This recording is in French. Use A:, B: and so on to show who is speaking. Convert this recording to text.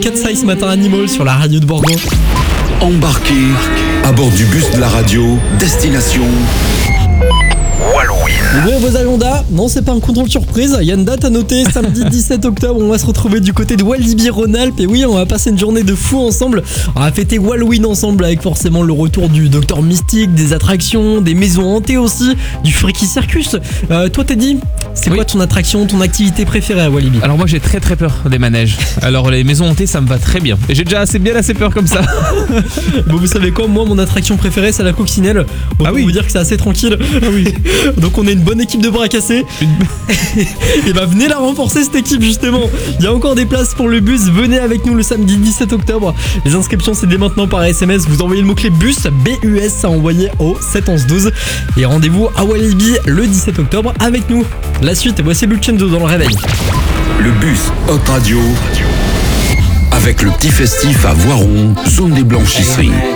A: Katseye ce matin Animal sur la radio de Bordeaux.
B: Embarquez à bord du bus de la radio, destination Wallouine.
A: Ouvrez vos agendas, non c'est pas un contrôle surprise, il y a une date à noter, samedi 17 octobre, on va se retrouver du côté de Walibi-Rhône-Alpes et oui on va passer une journée de fou ensemble, on va fêter Halloween ensemble avec forcément le retour du Docteur Mystique, des attractions, des maisons hantées aussi, du Freaky Circus. Toi Teddy, c'est quoi ton attraction, ton activité préférée à Walibi?
C: Alors moi j'ai très peur des manèges. Alors les maisons hantées ça me va très bien. Et j'ai déjà assez peur comme ça.
A: Bon vous savez quoi, moi mon attraction préférée c'est la coccinelle. Bon,
C: Ah oui.
A: vous dire que c'est assez tranquille.
C: Ah oui.
A: Donc on a une bonne équipe de bras cassés. Et bah venez la renforcer cette équipe justement. Il y a encore des places pour le bus. Venez avec nous le samedi 17 octobre. Les inscriptions c'est dès maintenant par SMS. Vous envoyez le mot-clé bus, BUS à envoyer au 7 11 12. Et rendez-vous à Walibi le 17 octobre avec nous. La suite, voici Luchendo dans le réveil.
B: Le bus Hot Radio avec le petit festif à Voiron, zone des blanchisseries.